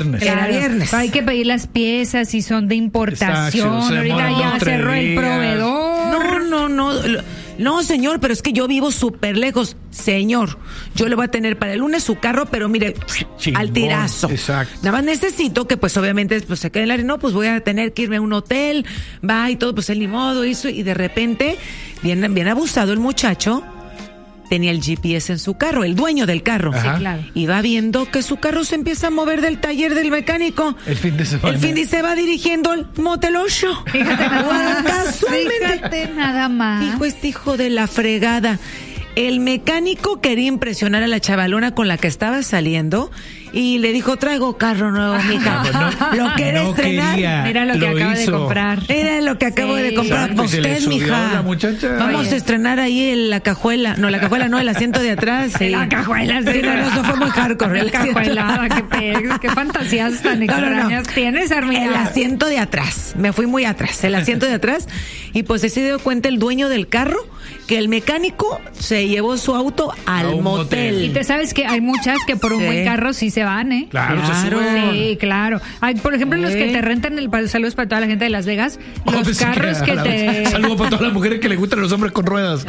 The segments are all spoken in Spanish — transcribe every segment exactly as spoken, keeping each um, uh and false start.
viernes. Era viernes. Hay que pedir las piezas si son de importación. Exacto, se Ahorita demoran ya dos, tres cerró el días. proveedor. No, no, no. No, señor, pero es que yo vivo súper lejos. Señor, yo le voy a tener para el lunes su carro, pero mire, Chingón, al tirazo. exacto. Nada más necesito que, pues, obviamente, pues, se quede en el área. No, pues voy a tener que irme a un hotel, va y todo, pues, él ni modo, hizo. Y de repente, bien, bien abusado el muchacho, tenía el G P S en su carro, el dueño del carro. Ajá. Sí, claro. Y va viendo que su carro se empieza a mover del taller del mecánico. El fin de semana. El fin de se va dirigiendo al Motel ocho. Fíjate nada más. Casualmente. Fíjate nada más. Dijo este hijo de la fregada. El mecánico quería impresionar a la chavalona con la que estaba saliendo y le dijo, traigo carro nuevo, mija. No, ¿Lo quiere no estrenar? quería, Mira lo que acaba de hizo. comprar. Era lo que acabo Sí. de comprar Exacto, para y se le usted, subió mija. la muchacha. Vamos Oye. a estrenar ahí en la cajuela. No, la cajuela no, el asiento de atrás. Sí. La cajuela, sí. Sí, no, no, eso fue muy hardcore. La el asiento. cajuelada, qué, pe- qué fantasías tan No, no, no. extrañas tienes, Armida. El asiento de atrás. Me fui muy atrás. El asiento de atrás. Y pues se dio cuenta el dueño del carro que el mecánico se llevó su auto al A un motel. motel. Y te sabes que hay muchas que por un Sí. buen carro sí se van, ¿eh? Claro, se Claro. suben. Sí, claro. Hay, por ejemplo, los que Sí. te rentan el saludos para toda la gente de Las Vegas, Oh, los pensé carros era que a la te vez. Saludo para todas las mujeres que le gustan los hombres con ruedas.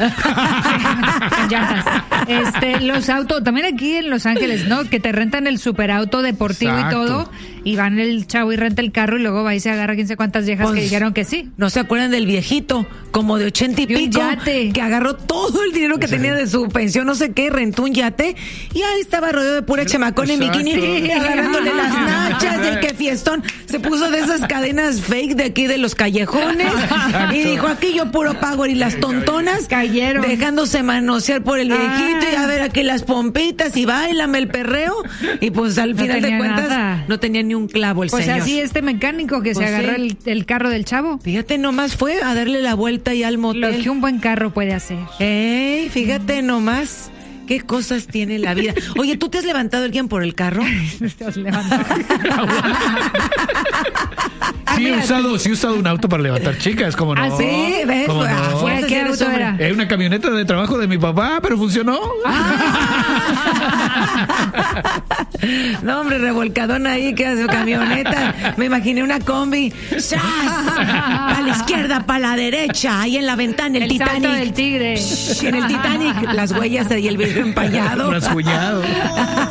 con llantas. Este, los autos, también aquí en Los Ángeles, ¿no? Que te rentan el superauto deportivo Exacto. y todo, y van el chavo y renta el carro y luego va y se agarra quién sé cuántas viejas Pues, que dijeron que sí. ¿No se acuerdan del viejito, como de ochenta y De un pico, yate. que agarró todo el dinero que Sí. tenía de su pensión, no sé qué, rentó un yate y ahí estaba rodeado de pura chamacón en Exacto. bikini, Sí. agarrándole las nachas, del que fiestón. Se puso de esas cadenas fake de aquí de los callejones Exacto. y dijo, aquí yo puro pago y las tontonas Cayeron. dejándose manosear por el viejito Ah. y a ver aquí las pompitas y bailame el perreo y pues al No final de tenía cuentas nada. no tenía ni un clavo el Pues señor. así este mecánico que Pues se agarró sí. el, el carro del chavo. Fíjate, nomás fue a darle la vuelta y al motel. Lo que un buen carro puede hacer. Ey, fíjate nomás qué cosas tiene la vida. Oye, ¿tú te has levantado alguien por el carro? Estás levantado. Sí he mira, usado, sí he usado un auto para levantar chicas, como no. ¿Ah, sí? ¿Ves? ¿Cómo Ah, no? fuerza, ¿Qué si eres auto hombre. era? Es una camioneta de trabajo de mi papá, pero funcionó. No, hombre, revolcadón ahí, que hace camioneta. Me imaginé una combi. ¡Sas! A la izquierda, para la derecha, ahí en la ventana, el, El Titanic. salto del tigre. Shh, en el Titanic, las huellas y el vidrio empañado. Rasguñado.